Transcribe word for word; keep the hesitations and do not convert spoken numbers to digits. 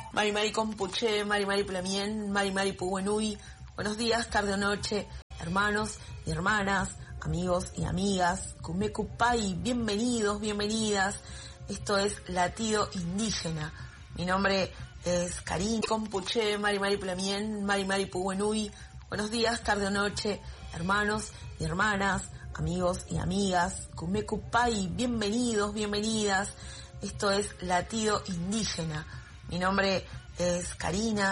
Mari Mari Compuche, Mari Mari Plamien, Mari Mari Puguenui. Buenos días, tarde o noche, hermanos y hermanas, amigos y amigas. Kumekupai, bienvenidos, bienvenidas. Esto es Latido Indígena. Mi nombre es Karina Compuche, Mari Mari Plamien, Mari Mari Puguenui. Buenos días, tarde o noche, hermanos y hermanas, amigos y amigas. Kumekupai, bienvenidos, bienvenidas. Esto es Latido Indígena. Mi nombre es Karina